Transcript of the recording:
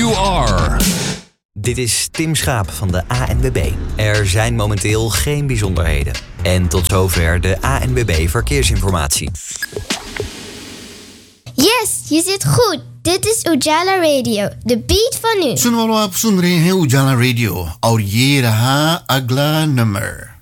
you are. Dit is Tim Schaap van de ANWB. Er zijn momenteel geen bijzonderheden. En tot zover de ANWB Verkeersinformatie. Yes, je zit goed. Dit is Ujala Radio, de beat van nu. सुन रहे हैं उजाला रेडियो और ये रहा अगला नंबर.